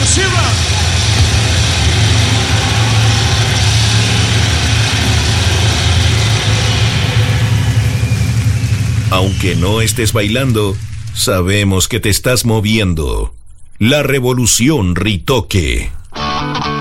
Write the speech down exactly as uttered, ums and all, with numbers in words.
Shira. Aunque no estés bailando, sabemos que te estás moviendo. La revolución Ritoque.